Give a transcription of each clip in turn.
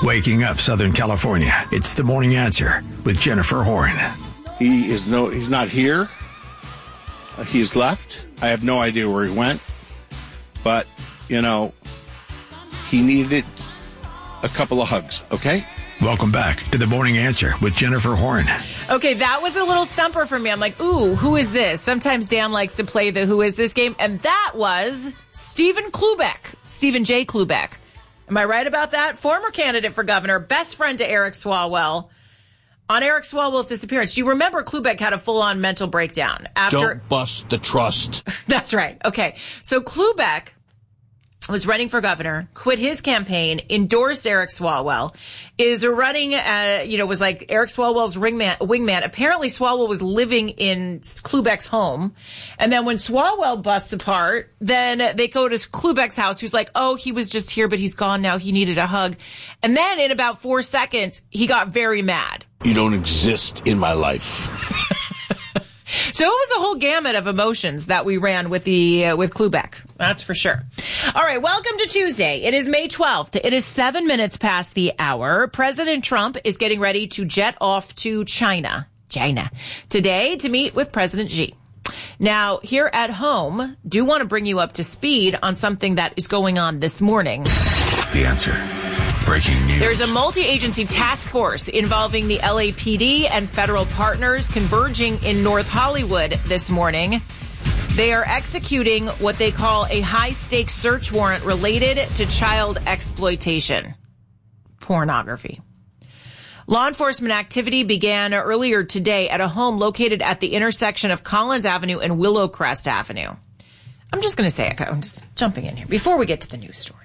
Waking up Southern California. It's The Morning Answer with Jennifer Horn. He's not here. He's left. I have no idea where he went. But, he needed a couple of hugs, okay? Welcome back to The Morning Answer with Jennifer Horn. Okay, that was a little stumper for me. I'm like, ooh, who is this? Sometimes Dan likes to play the who is this game. And that was Stephen J. Klubeck. Am I right about that? Former candidate for governor, best friend to Eric Swalwell. On Eric Swalwell's disappearance, you remember Klubeck had a full-on mental breakdown after. Don't bust the trust. That's right. Okay. So Klubeck was running for governor, quit his campaign, endorsed Eric Swalwell, is running, was like Eric Swalwell's wingman. Apparently Swalwell was living in Klubeck's home. And then when Swalwell busts apart, then they go to Klubeck's house, who's like, oh, he was just here, but he's gone now. He needed a hug. And then in about 4 seconds, he got very mad. You don't exist in my life. So it was a whole gamut of emotions that we ran with Klubeck. That's for sure. All right. Welcome to Tuesday. It is May 12th. It is 7 minutes past the hour. President Trump is getting ready to jet off to China today to meet with President Xi. Now, here at home, do want to bring you up to speed on something that is going on this morning. The Answer. Breaking news. There's a multi-agency task force involving the LAPD and federal partners converging in North Hollywood this morning. They are executing what they call a high-stakes search warrant related to child exploitation, pornography. Law enforcement activity began earlier today at a home located at the intersection of Collins Avenue and Willowcrest Avenue. I'm just going to say it. I'm just jumping in here before we get to the news story.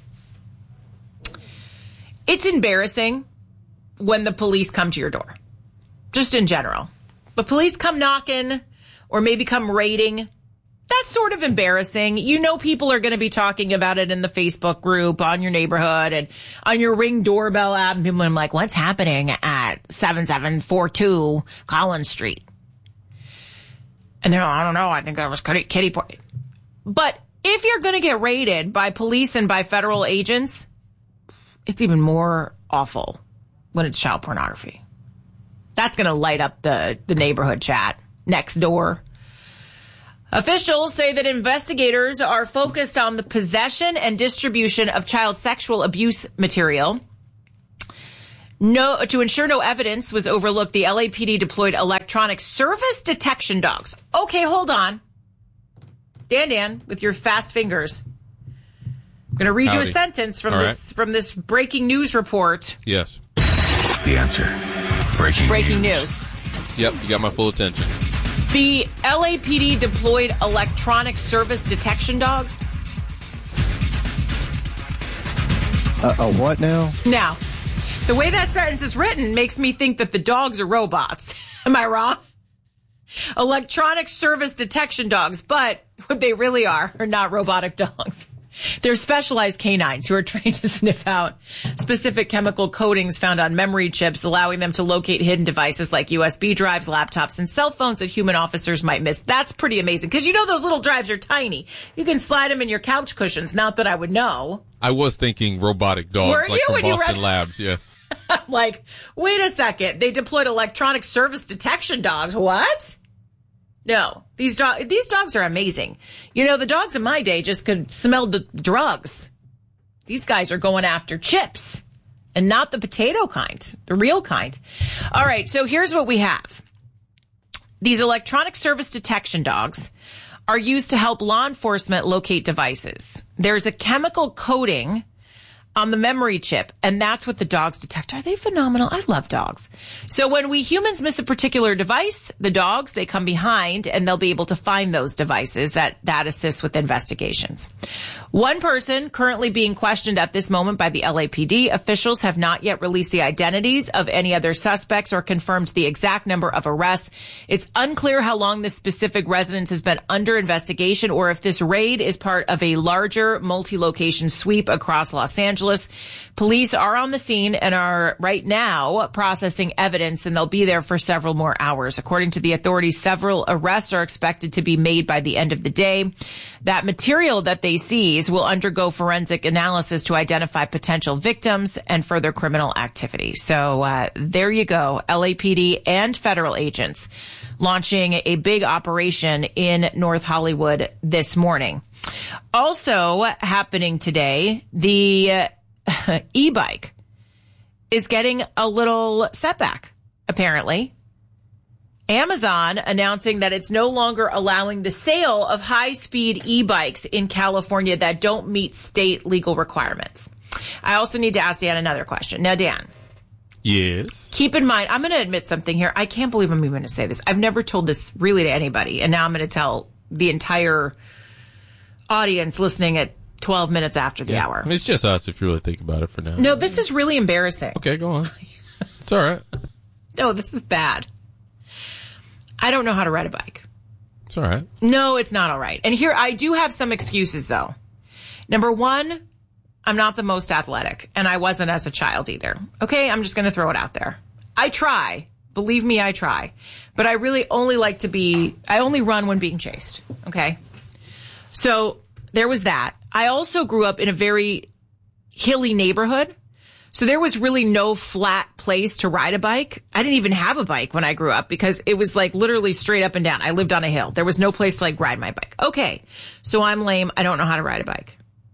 It's embarrassing when the police come to your door, just in general. But police come knocking or maybe come raiding. That's sort of embarrassing. People are going to be talking about it in the Facebook group, on your neighborhood, and on your Ring doorbell app. And people are like, what's happening at 7742 Collins Street? And they're like, I don't know. I think that was kitty porn. But if you're going to get raided by police and by federal agents, it's even more awful when it's child pornography. That's going to light up the neighborhood chat next door. Officials say that investigators are focused on the possession and distribution of child sexual abuse material. To ensure no evidence was overlooked, the LAPD deployed electronic service detection dogs. Okay, hold on. Dan, with your fast fingers. I'm going to read you a sentence from this breaking news report. Yes. The Answer. Breaking news. Yep, you got my full attention. The LAPD deployed electronic service detection dogs. What now? Now, the way that sentence is written makes me think that the dogs are robots. Am I wrong? Electronic service detection dogs, but what they really are not robotic dogs. They're specialized canines who are trained to sniff out specific chemical coatings found on memory chips, allowing them to locate hidden devices like USB drives, laptops, and cell phones that human officers might miss. That's pretty amazing because those little drives are tiny. You can slide them in your couch cushions. Not that I would know. I was thinking robotic dogs. Were you from when Boston you read? Labs, yeah. I'm like, wait a second. They deployed electronic service detection dogs. What? No, these dogs are amazing. The dogs in my day just could smell drugs. These guys are going after chips and not the potato kind, the real kind. All right. So here's what we have. These electronic service detection dogs are used to help law enforcement locate devices. There's a chemical coating on the memory chip, and that's what the dogs detect. Are they phenomenal? I love dogs. So when we humans miss a particular device, the dogs, they come behind and they'll be able to find those devices that assists with investigations. One person currently being questioned at this moment by the LAPD. Officials have not yet released the identities of any other suspects or confirmed the exact number of arrests. It's unclear how long this specific residence has been under investigation or if this raid is part of a larger multi-location sweep across Los Angeles. Angeles. Police are on the scene and are right now processing evidence, and they'll be there for several more hours. According to the authorities, several arrests are expected to be made by the end of the day. That material that they seize will undergo forensic analysis to identify potential victims and further criminal activity. So there you go. LAPD and federal agents launching a big operation in North Hollywood this morning. Also happening today, the e-bike is getting a little setback, apparently. Amazon announcing that it's no longer allowing the sale of high-speed e-bikes in California that don't meet state legal requirements. I also need to ask Dan another question. Now, Dan. Yes. Keep in mind, I'm going to admit something here. I can't believe I'm even going to say this. I've never told this really to anybody, and now I'm going to tell the entire audience listening at 12 minutes after the hour. I mean, it's just us if you really think about it for now. No, this is really embarrassing. Okay, go on. It's all right. No, this is bad. I don't know how to ride a bike. It's all right. No, it's not all right. And here, I do have some excuses, though. Number one, I'm not the most athletic, and I wasn't as a child either. Okay, I'm just going to throw it out there. I try. Believe me, I try. But I really only I only run when being chased. Okay? So there was that. I also grew up in a very hilly neighborhood. So there was really no flat place to ride a bike. I didn't even have a bike when I grew up because it was like literally straight up and down. I lived on a hill. There was no place to like ride my bike. Okay. So I'm lame. I don't know how to ride a bike.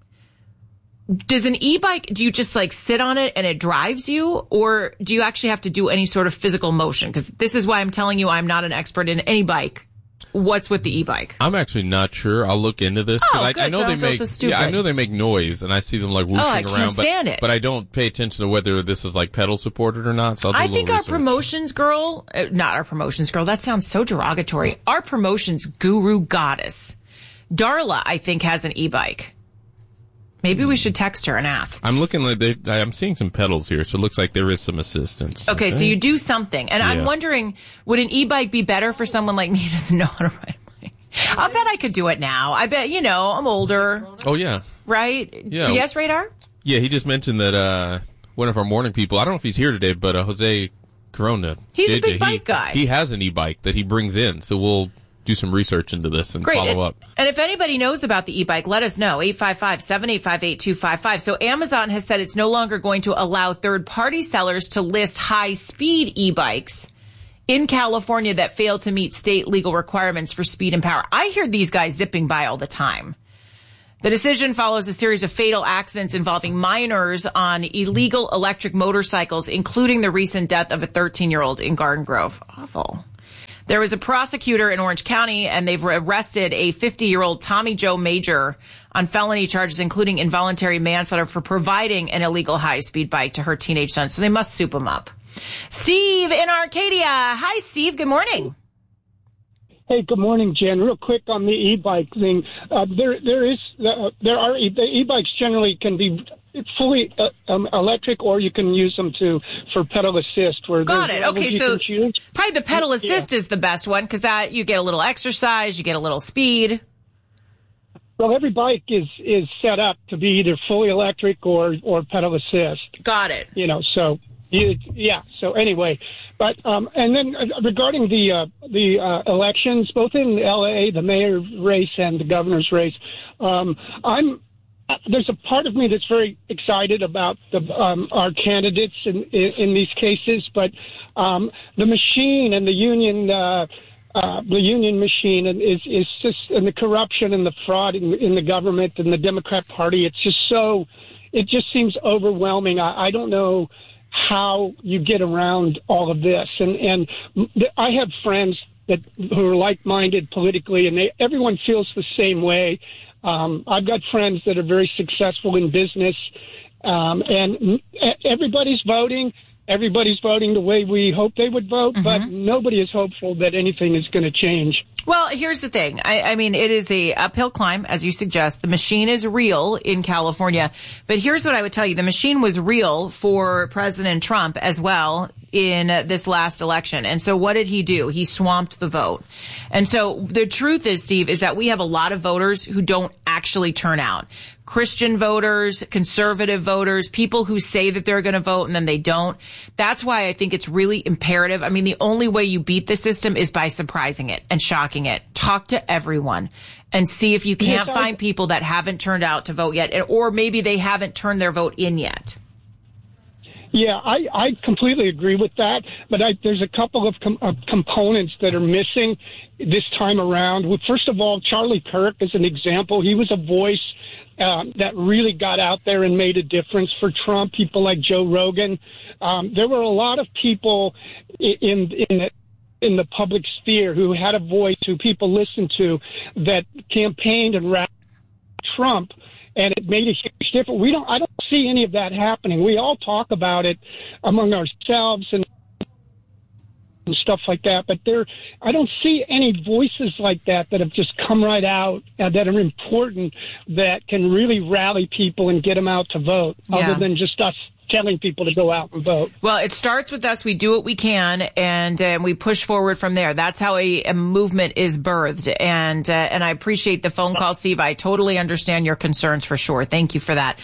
Does an e-bike, do you just like sit on it and it drives you? Or do you actually have to do any sort of physical motion? Because this is why I'm telling you I'm not an expert in any bike. What's with the e-bike? I'm actually not sure. I'll look into this. Oh, good. I know So I they don't feel make. so stupid. Yeah, I know they make noise, and I see them like whooshing I can't around. stand it. But I don't pay attention to whether this is like pedal supported or not. So I'll do a I little think our research. promotions girl, not our promotions girl, that sounds so derogatory. Our promotions guru goddess, Darla, I think has an e-bike. Maybe we should text her and ask. I'm looking like I'm seeing some pedals here, so it looks like there is some assistance. Okay, so you do something. And I'm wondering, would an e-bike be better for someone like me who doesn't know how to ride a bike? I'll bet I could do it now. I bet, I'm older. Oh, yeah. Right? Yeah. Yes, Radar? Yeah, he just mentioned that one of our morning people, I don't know if he's here today, but Jose Corona. He's a big bike guy. He has an e-bike that he brings in, so we'll do some research into this and follow up. And if anybody knows about the e-bike, let us know. 855-785-8255. So Amazon has said it's no longer going to allow third-party sellers to list high-speed e-bikes in California that fail to meet state legal requirements for speed and power. I hear these guys zipping by all the time. The decision follows a series of fatal accidents involving minors on illegal electric motorcycles, including the recent death of a 13-year-old in Garden Grove. Awful. There was a prosecutor in Orange County, and they've arrested a 50-year-old Tommy Joe Major on felony charges, including involuntary manslaughter for providing an illegal high-speed bike to her teenage son. So they must soup him up. Steve in Arcadia. Hi, Steve. Good morning. Hey, good morning, Jen. Real quick on the e-bike thing. The e-bikes generally can be fully electric, or you can use them for pedal assist. Got it. Okay, so probably the pedal assist is the best one because that you get a little exercise, you get a little speed. Well, every bike is set up to be either fully electric or pedal assist. Got it. So So anyway, but and then regarding the elections, both in L.A., the mayor race and the governor's race, there's a part of me that's very excited about our candidates in these cases, but the machine and the union machine is just, and the corruption and the fraud in the government and the Democrat Party. It just seems overwhelming. I don't know how you get around all of this, and I have friends who are like-minded politically, and everyone feels the same way. I've got friends that are very successful in business, and everybody's voting. Everybody's voting the way we hope they would vote, but nobody is hopeful that anything is going to change. Well, here's the thing. I mean, it is a uphill climb, as you suggest. The machine is real in California. But here's what I would tell you. The machine was real for President Trump as well in this last election. And so what did he do? He swamped the vote. And so the truth is, Steve, is that we have a lot of voters who don't actually turn out. Christian voters, conservative voters, people who say that they're going to vote and then they don't. That's why I think it's really imperative. I mean, the only way you beat the system is by surprising it and shocking it. Talk to everyone and see if you can't find people that haven't turned out to vote yet, or maybe they haven't turned their vote in yet. Yeah, I completely agree with that, but there's a couple of components that are missing this time around. Well, first of all, Charlie Kirk is an example. He was a voice that really got out there and made a difference for Trump. People like Joe Rogan. There were a lot of people in the public sphere who had a voice, who people listened to, that campaigned and rallied Trump, and it made a huge difference. I don't see any of that happening. We all talk about it among ourselves and stuff like that, but I don't see any voices like that have just come right out that are important, that can really rally people and get them out to vote, other than just us telling people to go out and vote. Well, it starts with us. We do what we can, and we push forward from there. That's how a movement is birthed. And I appreciate the phone call, Steve. I totally understand your concerns for sure. Thank you for that.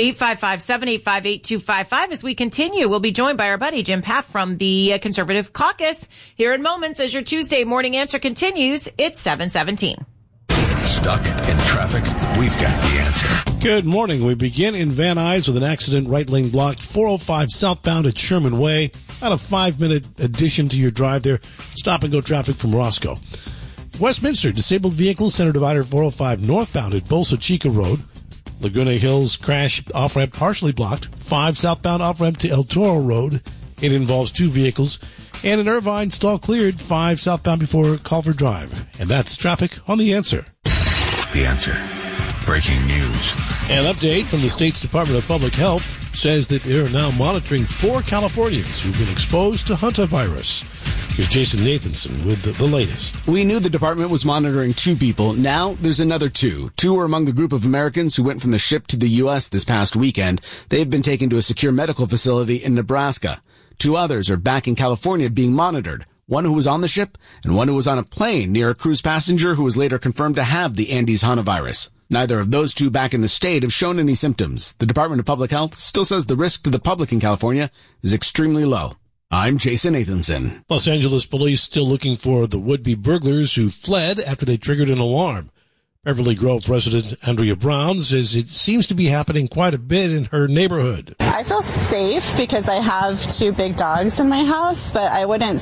855-785-8255. As we continue, we'll be joined by our buddy Jim Paff from the Conservative Caucus here in moments as your Tuesday morning answer continues. It's 7:17. Stuck in traffic? We've got the answer. Good morning. We begin in Van Nuys with an accident, right lane blocked, 405 southbound at Sherman Way. About a 5-minute addition to your drive there. Stop and go traffic from Roscoe. Westminster, disabled vehicles, center divider 405 northbound at Bolsa Chica Road. Laguna Hills crash off-ramp partially blocked. 5 southbound off-ramp to El Toro Road. It involves 2 vehicles. And in Irvine, stall cleared, 5 southbound before Culver Drive. And that's traffic on The Answer. The Answer. Breaking news. An update from the state's Department of Public Health says that they are now monitoring 4 Californians who've been exposed to hantavirus. Here's Jason Nathanson with the latest. We knew the department was monitoring 2 people. Now there's another 2. 2 are among the group of Americans who went from the ship to the U.S. this past weekend. They've been taken to a secure medical facility in Nebraska. 2 others are back in California being monitored. One who was on the ship and one who was on a plane near a cruise passenger who was later confirmed to have the Andes hantavirus. Neither of those 2 back in the state have shown any symptoms. The Department of Public Health still says the risk to the public in California is extremely low. I'm Jason Nathanson. Los Angeles police still looking for the would-be burglars who fled after they triggered an alarm. Beverly Grove resident Andrea Brown says it seems to be happening quite a bit in her neighborhood. I feel safe because I have 2 big dogs in my house, but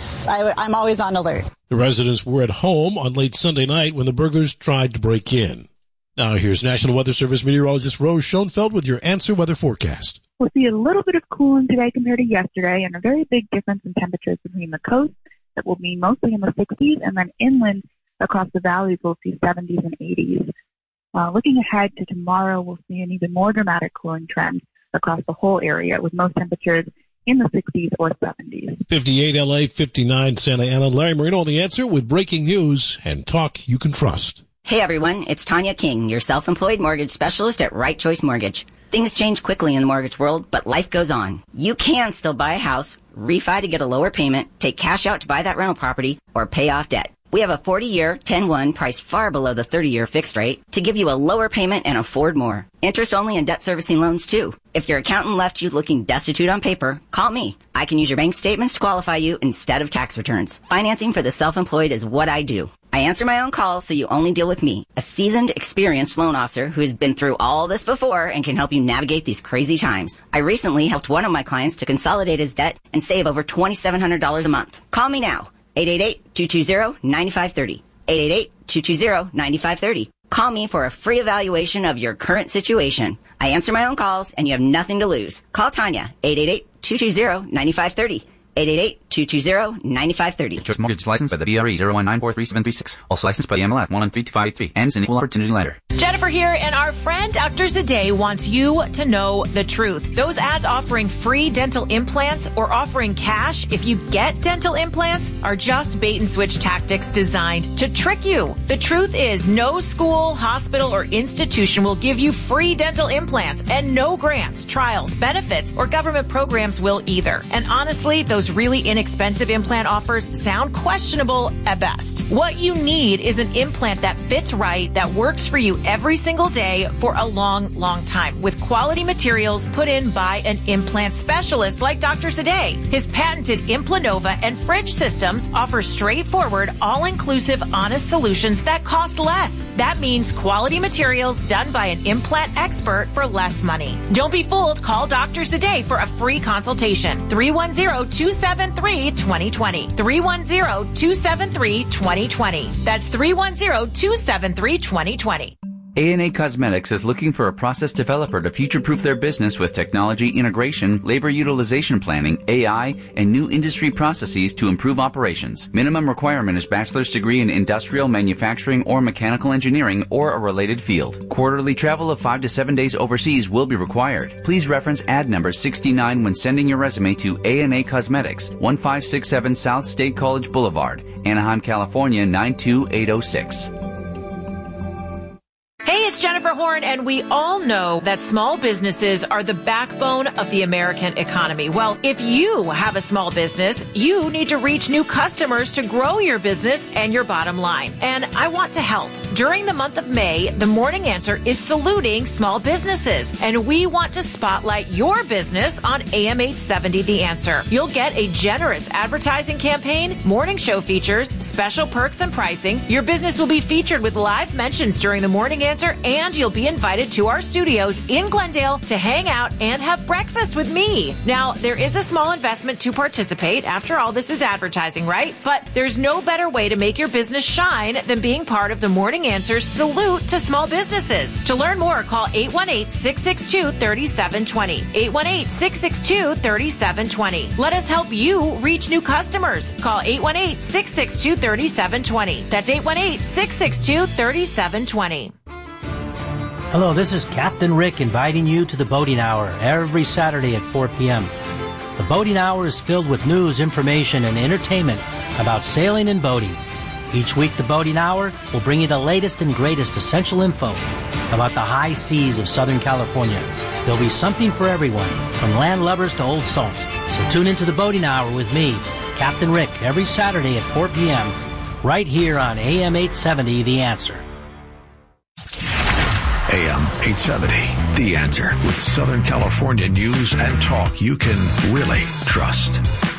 I'm always on alert. The residents were at home on late Sunday night when the burglars tried to break in. Now here's National Weather Service meteorologist Rose Schoenfeld with your Answer Weather forecast. We'll see a little bit of cooling today compared to yesterday, and a very big difference in temperatures between the coast that will be mostly in the 60s, and then inland across the valleys we'll see 70s and 80s. Looking ahead to tomorrow, we'll see an even more dramatic cooling trend across the whole area, with most temperatures in the 60s or 70s. 58 LA, 59 Santa Ana. Larry Marino on The Answer with breaking news and talk you can trust. Hey everyone, it's Tanya King, your self-employed mortgage specialist at Right Choice Mortgage. Things change quickly in the mortgage world, but life goes on. You can still buy a house, refi to get a lower payment, take cash out to buy that rental property, or pay off debt. We have a 40-year, 10-1 priced far below the 30-year fixed rate to give you a lower payment and afford more. Interest only and debt servicing loans too. If your accountant left you looking destitute on paper, call me. I can use your bank statements to qualify you instead of tax returns. Financing for the self-employed is what I do. I answer my own calls, so you only deal with me, a seasoned, experienced loan officer who has been through all this before and can help you navigate these crazy times. I recently helped one of my clients to consolidate his debt and save over $2,700 a month. Call me now. 888-220-9530. 888-220-9530. Call me for a free evaluation of your current situation. I answer my own calls, and you have nothing to lose. Call Tanya, 888-220-9530. 888-220-9530. Choice Mortgage licensed by the BRE 019433736. Also licensed by the MLS 1132583. Ends in equal opportunity lender. Jennifer here, and our friend Dr. Zadeh wants you to know the truth. Those ads offering free dental implants or offering cash if you get dental implants are just bait and switch tactics designed to trick you. The truth is, no school, hospital, or institution will give you free dental implants, and no grants, trials, benefits, or government programs will either. And honestly, those those really inexpensive implant offers sound questionable at best. What you need is an implant that fits right, that works for you every single day for a long, long time, with quality materials put in by an implant specialist like Dr. Zadeh. His patented Implanova and Fridge systems offer straightforward, all-inclusive, honest solutions that cost less. That means quality materials done by an implant expert for less money. Don't be fooled. Call Dr. Zadeh for a free consultation. 310-273-2020. 310-273-2020. That's 310-273-2020. A&A Cosmetics is looking for a process developer to future-proof their business with technology integration, labor utilization planning, AI, and new industry processes to improve operations. Minimum requirement is bachelor's degree in industrial, manufacturing, or mechanical engineering, or a related field. Quarterly travel of 5 to 7 days overseas will be required. Please reference ad number 69 when sending your resume to A&A Cosmetics, 1567 South State College Boulevard, Anaheim, California, 92806. Hey, it's Jennifer Horn, and we all know that small businesses are the backbone of the American economy. Well, if you have a small business, you need to reach new customers to grow your business and your bottom line. And I want to help. During the month of May, The Morning Answer is saluting small businesses, and we want to spotlight your business on AM 870 The Answer. You'll get a generous advertising campaign, morning show features, special perks and pricing. Your business will be featured with live mentions during The Morning Answer, and you'll be invited to our studios in Glendale to hang out and have breakfast with me. Now, there is a small investment to participate. After all, this is advertising, right? But there's no better way to make your business shine than being part of The Morning Answer's salute to small businesses. To learn more, call 818-662-3720. 818-662-3720. Let us help you reach new customers. Call 818-662-3720. That's 818-662-3720. Hello, this is Captain Rick inviting you to the Boating Hour every Saturday at 4 p.m. The Boating Hour is filled with news, information, and entertainment about sailing and boating. Each week, the Boating Hour will bring you the latest and greatest essential info about the high seas of Southern California. There'll be something for everyone, from land lovers to old salts. So tune into the Boating Hour with me, Captain Rick, every Saturday at 4 p.m., right here on AM 870, The Answer. AM 870, The Answer, with Southern California news and talk you can really trust.